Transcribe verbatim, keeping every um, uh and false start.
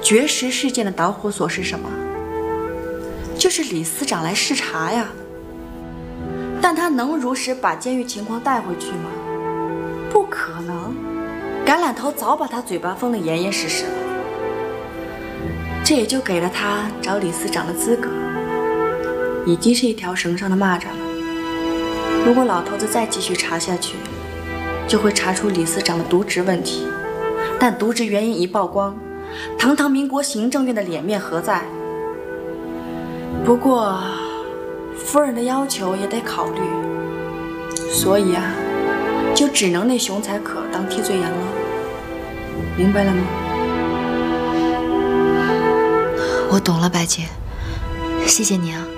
绝食事件的导火索是什么？就是李司长来视察呀。但他能如实把监狱情况带回去吗？不可能，橄榄头早把他嘴巴封得严严实实了。这也就给了他找李司长的资格，已经是一条绳上的蚂蚱了。如果老头子再继续查下去，就会查出李司长的渎职问题。但渎职原因一曝光，堂堂民国行政院的脸面何在？不过夫人的要求也得考虑，所以啊，就只能那熊才可当替罪羊了。明白了吗？ 我懂了，白姐，谢谢你啊。